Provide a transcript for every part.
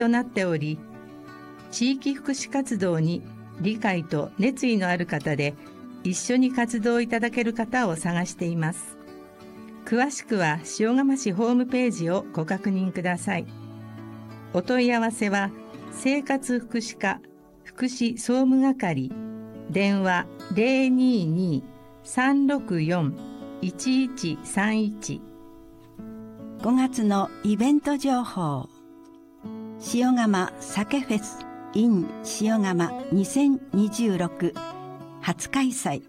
となっており、地域福祉活動に理解と熱意のある方で一緒に活動いただける方を探しています。詳しくは塩釜市ホームページをご確認ください。お問い合わせは生活福祉課福祉総務係、電話 022-364-1131。 5月のイベント情報。塩釜酒フェス in 塩釜2026初開催。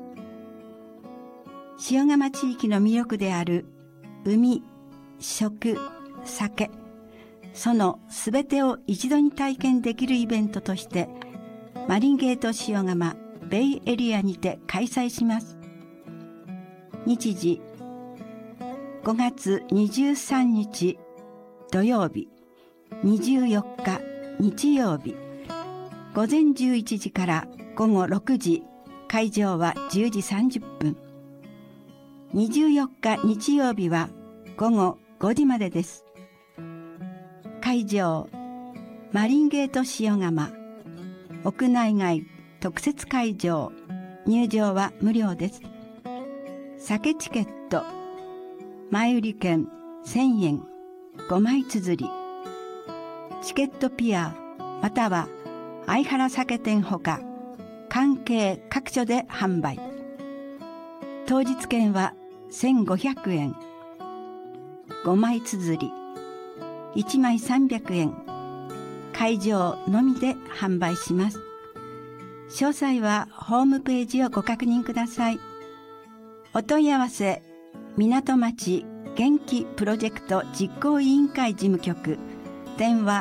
塩釜地域の魅力である海、食、酒、そのすべてを一度に体験できるイベントとして、マリンゲート塩釜ベイエリアにて開催します。日時5月23日土曜日、24日日曜日、午前11時から午後6時、会場は10時30分。24日日曜日は午後5時までです。会場、マリンゲート塩釜、屋内外特設会場、入場は無料です。酒チケット、前売り券1000円、5枚綴り。チケットピア、または相原酒店ほか、関係各所で販売。当日券は1500円、5枚綴り、1枚300円、会場のみで販売します。詳細はホームページをご確認ください。お問い合わせ、港町元気プロジェクト実行委員会事務局、電話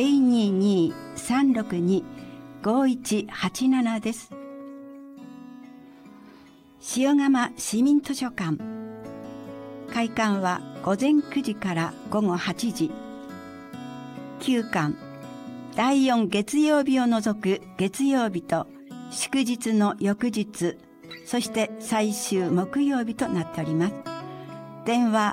022-362-5187 です。塩釜市民図書館。開館は午前9時から午後8時。休館、第4月曜日を除く月曜日と祝日の翌日、そして最終木曜日となっております。電話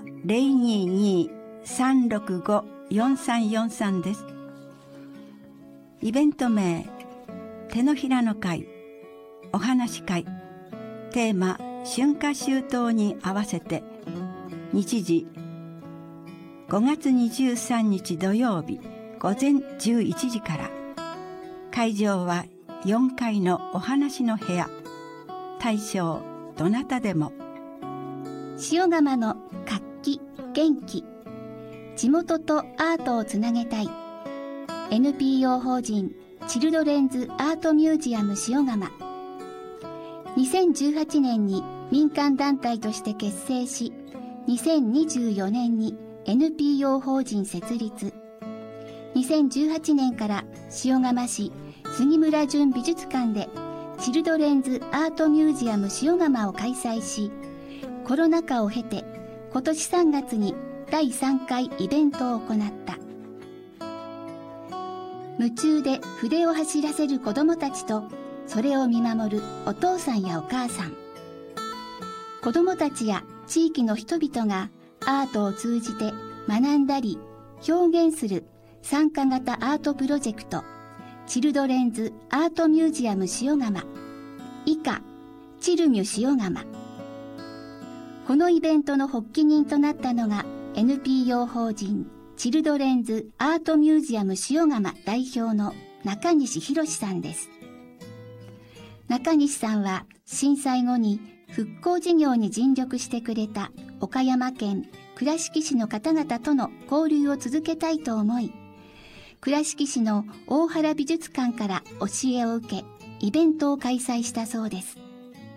022-365-4343 です。イベント名、手のひらの会、お話会、テーマ、春夏秋冬に合わせて、日時、5月23日土曜日、午前11時から、会場は4階のお話の部屋、大将、どなたでも。 塩釜の活気、元気、地元とアートをつなげたい。NPO 法人チルドレンズアートミュージアム塩釜。2018年に民間団体として結成し、2024年に NPO 法人設立。2018年から塩釜市杉村淳美術館でチルドレンズアートミュージアム塩釜を開催し、コロナ禍を経て今年3月に第3回イベントを行った。夢中で筆を走らせる子どもたちと、それを見守るお父さんやお母さん。子どもたちや地域の人々がアートを通じて学んだり表現する参加型アートプロジェクト、チルドレンズアートミュージアム塩釜、以下、チルミュ塩釜。このイベントの発起人となったのが NPO 法人チルドレンズアートミュージアム塩釜代表の中西博さんです。中西さんは震災後に復興事業に尽力してくれた岡山県倉敷市の方々との交流を続けたいと思い、倉敷市の大原美術館から教えを受け、イベントを開催したそうです。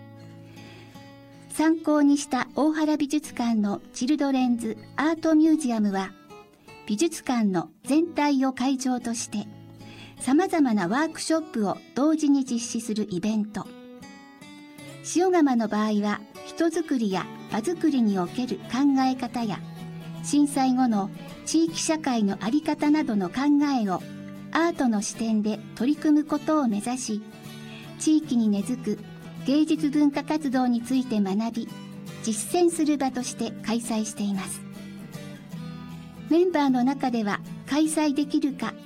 参考にした大原美術館のチルドレンズアートミュージアムは、美術館の全体を会場として、様々なワークショップを同時に実施するイベント。塩釜の場合は、人づくりや場づくりにおける考え方や、震災後の地域社会の在り方などの考えをアートの視点で取り組むことを目指し、地域に根付く芸術文化活動について学び、実践する場として開催しています。メンバーの中では開催できるか